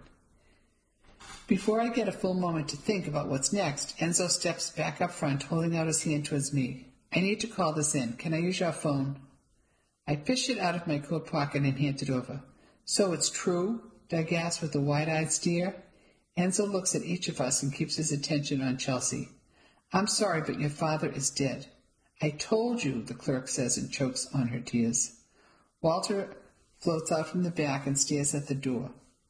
Before I get a full moment to think about what's next, Enzo steps back up front, holding out his hand towards me. I need to call this in. Can I use your phone? I fish it out of my coat pocket and hand it over. So it's true? Doug asks with a wide-eyed stare. Enzo looks at each of us and keeps his attention on Chelsea. I'm sorry, but your father is dead. I told you, the clerk says and chokes on her tears. Walter floats out from the back and stares at the door.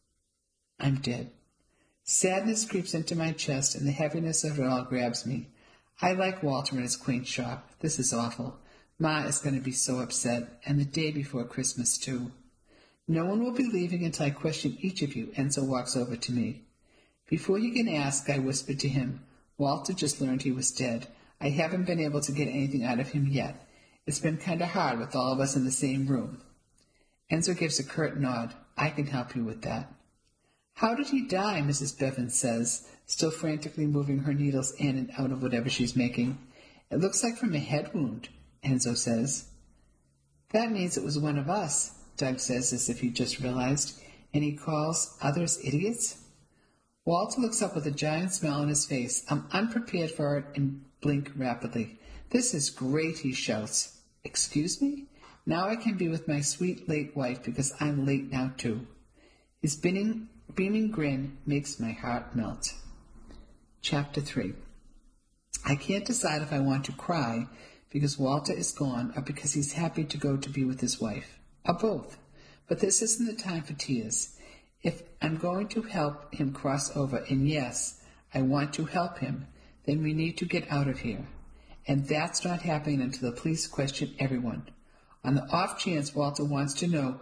I'm dead. Sadness creeps into my chest, and the heaviness of it all grabs me. I like Walter and his quaint shop. This is awful. Ma is going to be so upset, and the day before Christmas, too. No one will be leaving until I question each of you. Enzo walks over to me. Before he can ask, I whisper to him, Walter just learned he was dead. I haven't been able to get anything out of him yet. It's been kind of hard with all of us in the same room. Enzo gives a curt nod. I can help you with that. How did he die? Missus Bevins says, still frantically moving her needles in and out of whatever she's making. It looks like from a head wound, Enzo says. That means it was one of us, Doug says as if he just realized, and he calls others idiots. Walter looks up with a giant smile on his face. I'm unprepared for it and blink rapidly. This is great, he shouts. Excuse me? Now I can be with my sweet late wife because I'm late now too. His beaming, beaming grin makes my heart melt. Chapter three. I can't decide if I want to cry because Walter is gone or because he's happy to go to be with his wife, or both. But this isn't the time for tears. If I'm going to help him cross over, and yes, I want to help him, then we need to get out of here. And that's not happening until the police question everyone. On the off chance Walter wants to know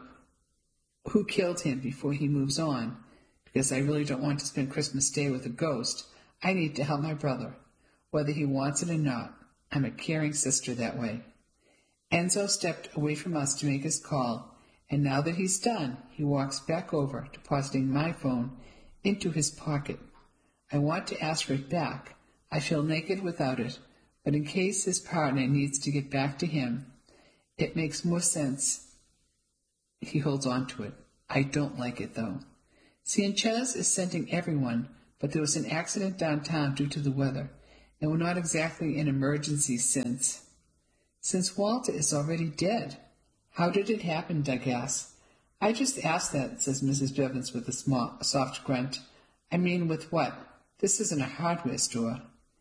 who killed him before he moves on, because I really don't want to spend Christmas Day with a ghost, I need to help my brother, whether he wants it or not. I'm a caring sister that way. Enzo stepped away from us to make his call, and now that he's done, he walks back over, depositing my phone into his pocket. I want to ask for it back. I feel naked without it, but in case his partner needs to get back to him, it makes more sense if he holds on to it. I don't like it, though. Sanchez is sending everyone, but there was an accident downtown due to the weather, and we're not exactly in emergency since... Since Walter is already dead. How did it happen, Doug asks. I just asked that, says Missus Bevins with a small, soft grunt. I mean, with what? This isn't a hardware store.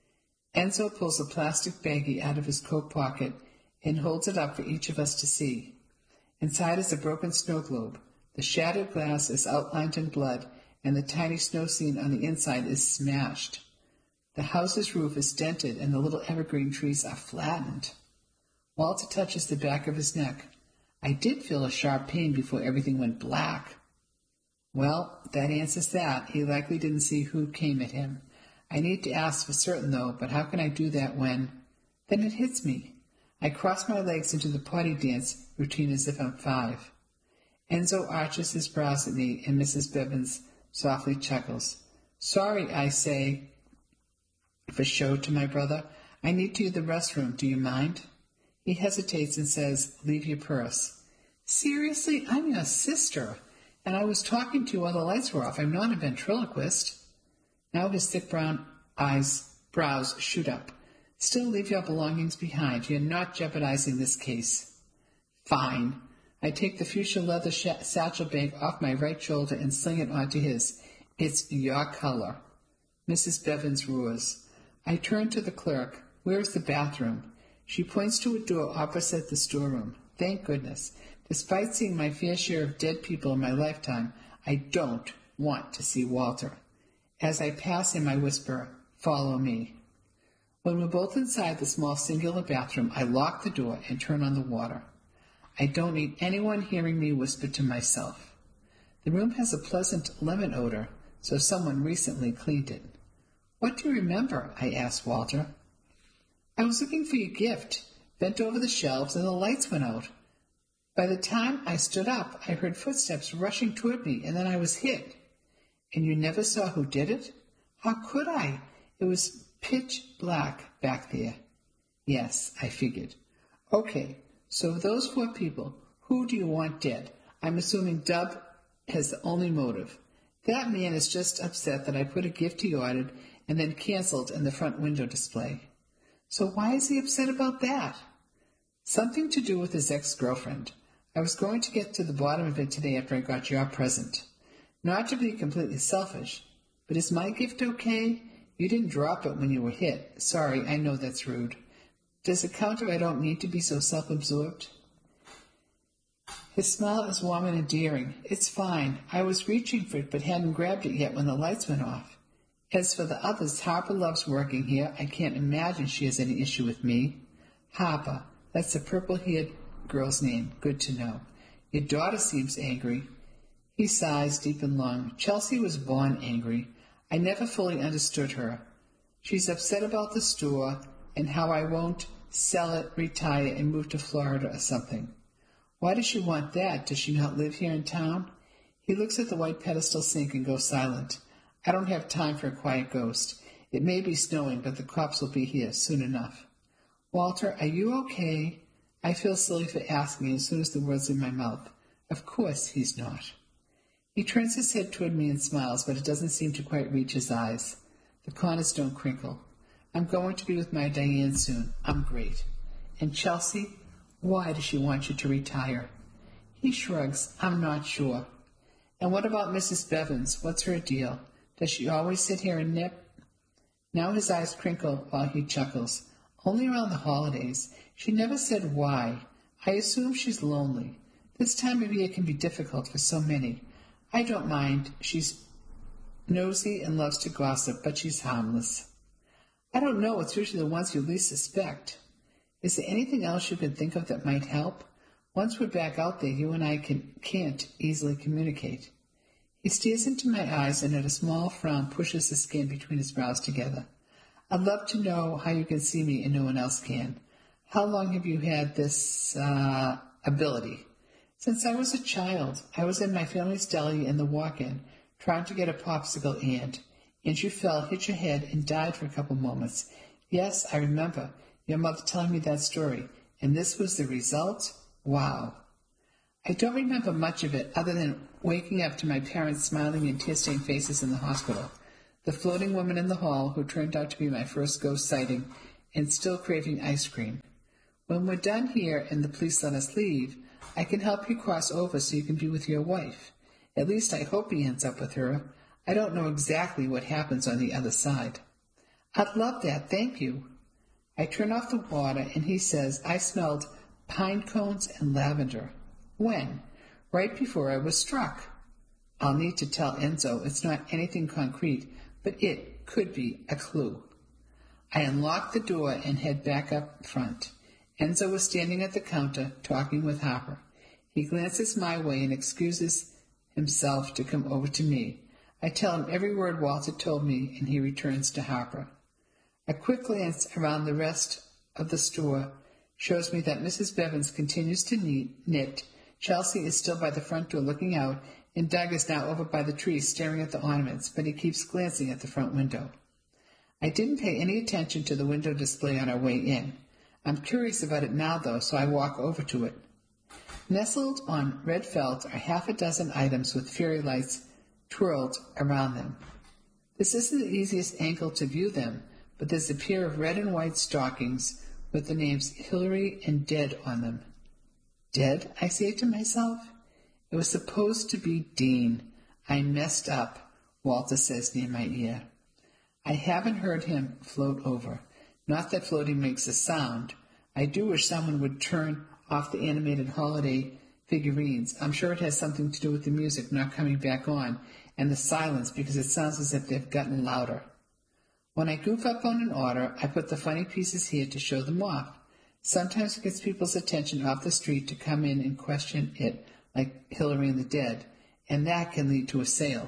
Enzo pulls a plastic baggie out of his coat pocket and holds it up for each of us to see. Inside is a broken snow globe. The shattered glass is outlined in blood, and the tiny snow scene on the inside is smashed. The house's roof is dented, and the little evergreen trees are flattened. Walter touches the back of his neck. I did feel a sharp pain before everything went black. Well, that answers that. He likely didn't see who came at him. I need to ask for certain, though, but how can I do that when... Then it hits me. I cross my legs into the potty dance routine as if I'm five. Enzo arches his brows at me, and Missus Bevins softly chuckles. Sorry, I say, for show to my brother. I need to use the restroom. Do you mind? He hesitates and says, leave your purse. Seriously? I'm your sister, and I was talking to you while the lights were off. I'm not a ventriloquist. Now his thick brown eyes, brows shoot up. Still leave your belongings behind. You're not jeopardizing this case. Fine. I take the fuchsia leather sh- satchel bag off my right shoulder and sling it onto his. It's your color. Missus Bevins roars. I turn to the clerk. Where's the bathroom? She points to a door opposite the storeroom. Thank goodness. Despite seeing my fair share of dead people in my lifetime, I don't want to see Walter. As I pass him, I whisper, follow me. When we're both inside the small singular bathroom, I lock the door and turn on the water. I don't need anyone hearing me whisper to myself. The room has a pleasant lemon odor, so someone recently cleaned it. What do you remember? I asked Walter. I was looking for your gift, bent over the shelves, and the lights went out. By the time I stood up, I heard footsteps rushing toward me, and then I was hit. And you never saw who did it? How could I? It was pitch black back there. Yes, I figured. Okay, so of those four people, who do you want dead? I'm assuming Dub has the only motive. That man is just upset that I put a gift he ordered and then canceled in the front window display. So why is he upset about that? Something to do with his ex-girlfriend. I was going to get to the bottom of it today after I got your present. Not to be completely selfish, but is my gift okay? You didn't drop it when you were hit. Sorry, I know that's rude. Does it count if I don't need to be so self-absorbed? His smile is warm and endearing. It's fine. I was reaching for it but hadn't grabbed it yet when the lights went off. As for the others, Harper loves working here. I can't imagine she has any issue with me. Harper, that's the purple-haired girl's name. Good to know. Your daughter seems angry. He sighs deep and long. Chelsea was born angry. I never fully understood her. She's upset about the store and how I won't sell it, retire, and move to Florida or something. Why does she want that? Does she not live here in town? He looks at the white pedestal sink and goes silent. I don't have time for a quiet ghost. It may be snowing, but the cops will be here soon enough. Walter, are you okay? I feel silly for asking as soon as the words in my mouth. Of course he's not. He turns his head toward me and smiles, but it doesn't seem to quite reach his eyes. The corners don't crinkle. I'm going to be with my Diane soon. I'm great. And Chelsea? Why does she want you to retire? He shrugs. I'm not sure. And what about Missus Bevins? What's her deal? Does she always sit here and nip? Now his eyes crinkle while he chuckles. Only around the holidays. She never said why. I assume she's lonely. This time of year can be difficult for so many. I don't mind. She's nosy and loves to gossip, but she's harmless. I don't know. It's usually the ones you least suspect. Is there anything else you can think of that might help? Once we're back out there, you and I can, can't easily communicate. He stares into my eyes, and at a small frown pushes the skin between his brows together. I'd love to know how you can see me and no one else can. How long have you had this, uh, ability? Since I was a child. I was in my family's deli in the walk-in, trying to get a popsicle and, and you fell, hit your head, and died for a couple moments. Yes, I remember your mother telling me that story. And this was the result? Wow. I don't remember much of it other than waking up to my parents' smiling and tear-stained faces in the hospital, the floating woman in the hall who turned out to be my first ghost sighting, and still craving ice cream. When we're done here and the police let us leave, I can help you cross over so you can be with your wife. At least I hope he ends up with her. I don't know exactly what happens on the other side. I'd love that, thank you. I turn off the water, and he says I smelled pine cones and lavender. When? Right before I was struck. I'll need to tell Enzo it's not anything concrete, but it could be a clue. I unlock the door and head back up front. Enzo was standing at the counter, talking with Harper. He glances my way and excuses himself to come over to me. I tell him every word Walter told me, and he returns to Harper. A quick glance around the rest of the store shows me that Missus Bevins continues to knit, Chelsea is still by the front door looking out, and Doug is now over by the tree staring at the ornaments, but he keeps glancing at the front window. I didn't pay any attention to the window display on our way in. I'm curious about it now, though, so I walk over to it. Nestled on red felt are half a dozen items with fairy lights twirled around them. This isn't the easiest angle to view them, but there's a pair of red and white stockings with the names Hillary and Dead on them. Dead, I say to myself. It was supposed to be Dean. I messed up, Walter says near my ear. I haven't heard him float over. Not that floating makes a sound. I do wish someone would turn off the animated holiday figurines. I'm sure it has something to do with the music not coming back on and the silence, because it sounds as if they've gotten louder. When I goof up on an order, I put the funny pieces here to show them off. Sometimes it gets people's attention off the street to come in and question it, like Hillary and the Dead, and that can lead to a sale.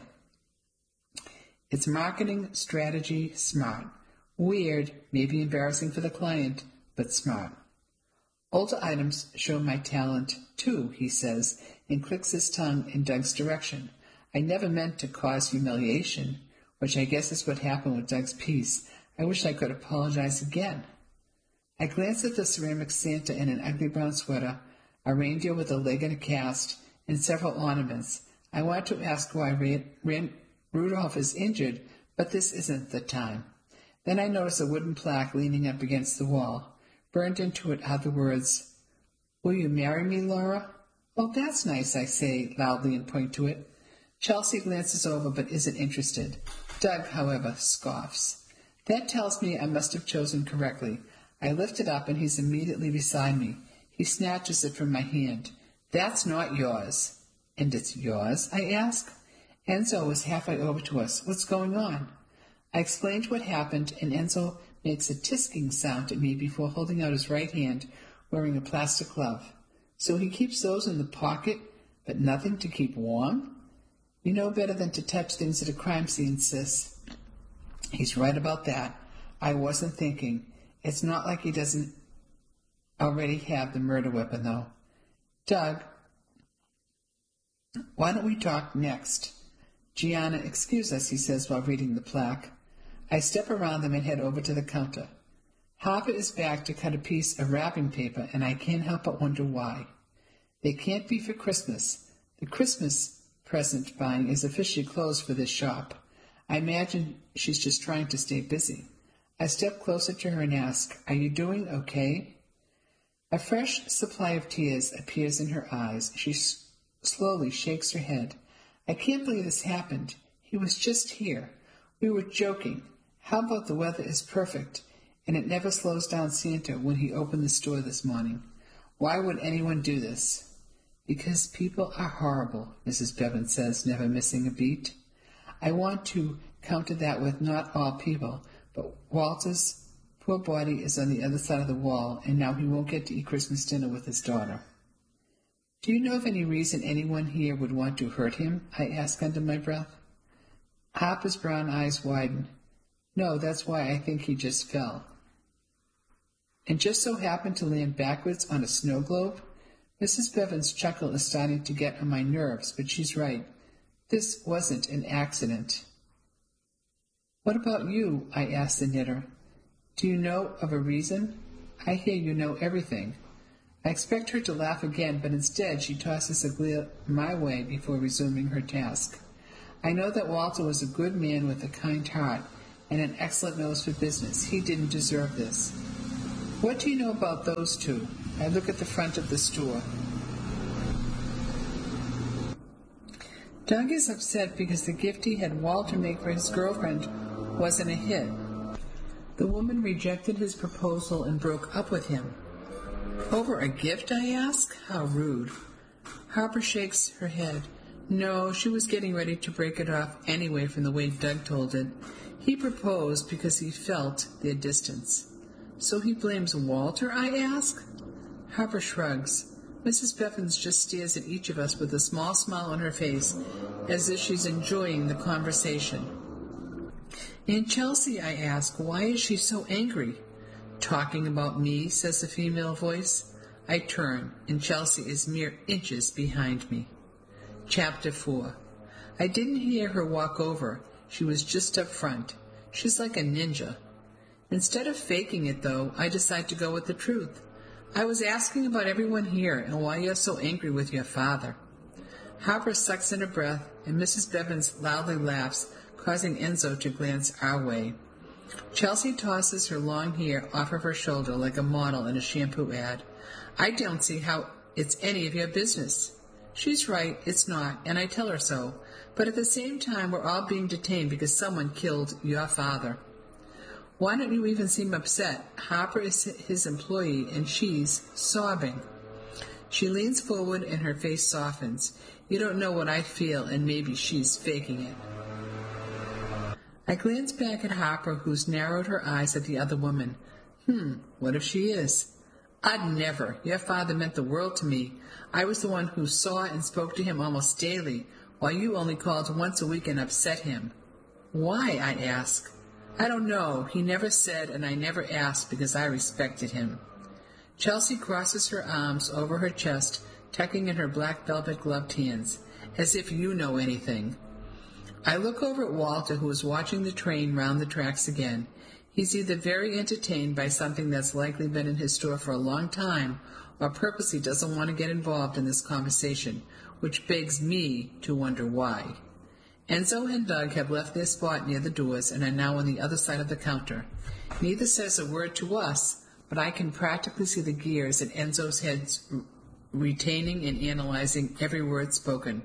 It's marketing strategy smart. Weird, maybe embarrassing for the client, but smart. Older items show my talent, too, he says, and clicks his tongue in Doug's direction. I never meant to cause humiliation, which I guess is what happened with Doug's piece. I wish I could apologize again. I glance at the ceramic Santa in an ugly brown sweater, a reindeer with a leg and a cast, and several ornaments. I want to ask why Ran- Ran- Rudolph is injured, but this isn't the time. Then I notice a wooden plaque leaning up against the wall. Burned into it are the words, "Will you marry me, Laura?" "Oh, that's nice," I say loudly and point to it. Chelsea glances over but isn't interested. Doug, however, scoffs. That tells me I must have chosen correctly. I lift it up and he's immediately beside me. He snatches it from my hand. "That's not yours." "And it's yours?" I ask. Enzo is halfway over to us. What's going on? I explained what happened, and Enzo makes a tisking sound at me before holding out his right hand, wearing a plastic glove. So he keeps those in the pocket, but nothing to keep warm? You know better than to touch things at a crime scene, sis. He's right about that. I wasn't thinking. It's not like he doesn't already have the murder weapon, though. Doug, why don't we talk next? Gianna, excuse us, he says while reading the plaque. I step around them and head over to the counter. Harper is back to cut a piece of wrapping paper, and I can't help but wonder why. They can't be for Christmas. The Christmas present buying is officially closed for this shop. I imagine she's just trying to stay busy. I step closer to her and ask, "Are you doing okay?" A fresh supply of tears appears in her eyes. She s- slowly shakes her head. "I can't believe this happened. He was just here. We were joking. How about the weather is perfect, and it never slows down Santa when he opened the store this morning? Why would anyone do this?" "Because people are horrible," Missus Bevan says, never missing a beat. I want to counter that with not all people, but Walter's poor body is on the other side of the wall, and now he won't get to eat Christmas dinner with his daughter. "Do you know of any reason anyone here would want to hurt him?" I ask under my breath. Harper's brown eyes widen. "No, that's why I think he just fell." "And just so happened to land backwards on a snow globe?" Missus Bevan's chuckle is starting to get on my nerves, but she's right. This wasn't an accident. "What about you?" I asked the knitter. "Do you know of a reason? I hear you know everything." I expect her to laugh again, but instead she tosses a glare my way before resuming her task. I know that Walter was a good man with a kind heart and an excellent nose for business. He didn't deserve this. What do you know about those two? I look at the front of the store. Doug is upset because the gift he had Walter make for his girlfriend wasn't a hit. The woman rejected his proposal and broke up with him. Over a gift, I ask? How rude. Harper shakes her head. No, she was getting ready to break it off anyway from the way Doug told it. He proposed because he felt their distance. So he blames Walter, I ask? Harper shrugs. Missus Bevins just stares at each of us with a small smile on her face, as if she's enjoying the conversation. Aunt Chelsea, I ask, why is she so angry? Talking about me, says the female voice. I turn, and Chelsea is mere inches behind me. Chapter four. I didn't hear her walk over. She was just up front. She's like a ninja. Instead of faking it, though, I decide to go with the truth. I was asking about everyone here and why you're so angry with your father. Harper sucks in her breath, and Missus Bevins loudly laughs, causing Enzo to glance our way. Chelsea tosses her long hair off of her shoulder like a model in a shampoo ad. I don't see how it's any of your business. She's right, it's not, and I tell her so. But at the same time, we're all being detained because someone killed your father. Why don't you even seem upset? Harper is his employee, and she's sobbing. She leans forward, and her face softens. You don't know what I feel, and maybe she's faking it. I glance back at Harper, who's narrowed her eyes at the other woman. Hmm, what if she is? I'd never. Your father meant the world to me. I was the one who saw and spoke to him almost daily, while you only called once a week and upset him. Why, I ask. I don't know. He never said, and I never asked because I respected him. Chelsea crosses her arms over her chest, tucking in her black velvet gloved hands, as if you know anything. I look over at Walter, who is watching the train round the tracks again. He's either very entertained by something that's likely been in his store for a long time, or purposely doesn't want to get involved in this conversation, which begs me to wonder why. Enzo and Doug have left their spot near the doors and are now on the other side of the counter. Neither says a word to us, but I can practically see the gears in Enzo's head retaining and analyzing every word spoken.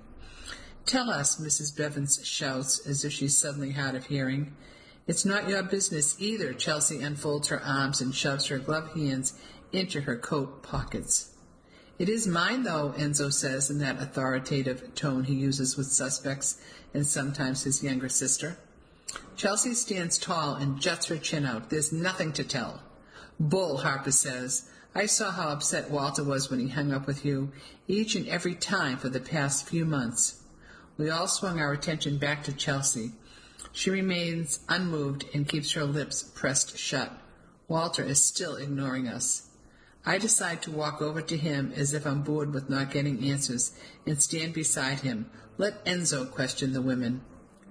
Tell us, Missus Bevins shouts as if she's suddenly hard of hearing. It's not your business either. Chelsea unfolds her arms and shoves her gloved hands into her coat pockets. It is mine, though, Enzo says in that authoritative tone he uses with suspects and sometimes his younger sister. Chelsea stands tall and juts her chin out. There's nothing to tell. Bull, Harper says. I saw how upset Walter was when he hung up with you, each and every time for the past few months. We all swung our attention back to Chelsea. She remains unmoved and keeps her lips pressed shut. Walter is still ignoring us. I decide to walk over to him as if I'm bored with not getting answers and stand beside him. Let Enzo question the women.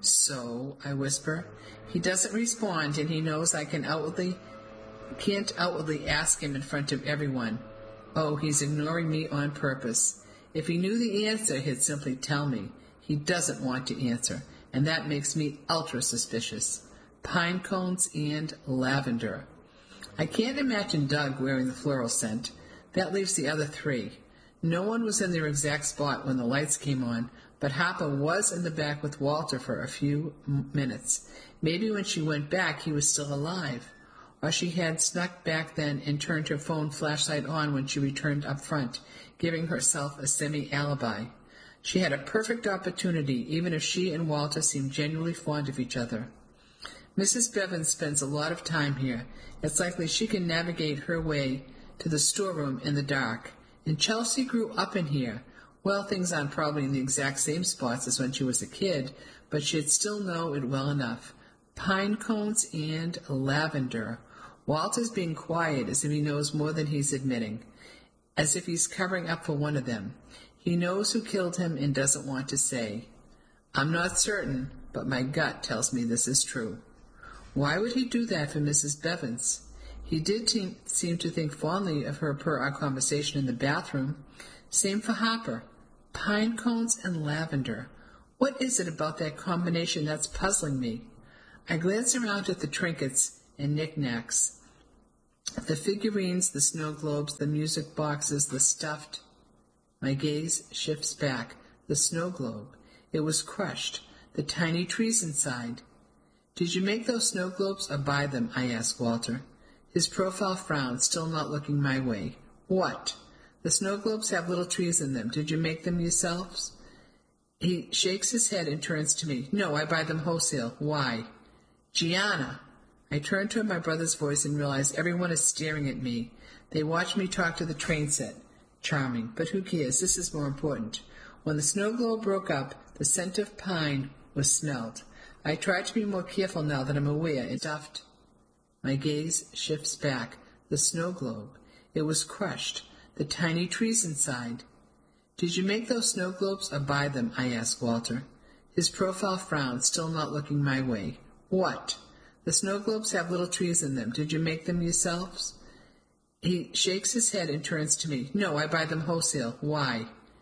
So, I whisper. He doesn't respond, and he knows I can outwardly, can't outwardly ask him in front of everyone. Oh, he's ignoring me on purpose. If he knew the answer, he'd simply tell me. He doesn't want to answer, and that makes me ultra suspicious. Pine cones and lavender. I can't imagine Doug wearing the floral scent. That leaves the other three. No one was in their exact spot when the lights came on, but Harper was in the back with Walter for a few m- minutes. Maybe when she went back, he was still alive. Or she had snuck back then and turned her phone flashlight on when she returned up front, giving herself a semi-alibi. She had a perfect opportunity, even if she and Walter seemed genuinely fond of each other. Missus Bevins spends a lot of time here. It's likely she can navigate her way to the storeroom in the dark. And Chelsea grew up in here. Well, things aren't probably in the exact same spots as when she was a kid, but she'd still know it well enough. Pine cones and lavender. Walter's being quiet as if he knows more than he's admitting, as if he's covering up for one of them. He knows who killed him and doesn't want to say. I'm not certain, but my gut tells me this is true. Why would he do that for Missus Bevins? He did te- seem to think fondly of her per our conversation in the bathroom. Same for Hopper. Pine cones and lavender. What is it about that combination that's puzzling me? I glanced around at the trinkets and knickknacks, the figurines, the snow globes, the music boxes, the stuffed. My gaze shifts back. The snow globe. It was crushed. The tiny trees inside. Did you make those snow globes or buy them? I asked Walter. His profile frowned, still not looking my way. What? The snow globes have little trees in them. Did you make them yourselves? He shakes his head and turns to me. No, I buy them wholesale. Why? Gianna! I turned toward my brother's voice and realized everyone is staring at me. They watch me talk to the train set. Charming, but who cares? This is more important. When the snow globe broke up, the scent of pine was smelled. I try to be more careful now that I'm aware it's stuffed. My gaze shifts back. The snow globe. It was crushed. The tiny trees inside. Did you make those snow globes or buy them? I asked Walter. His profile frowned, still not looking my way. What? The snow globes have little trees in them. Did you make them yourselves? He shakes his head and turns to me. No, I buy them wholesale. Why?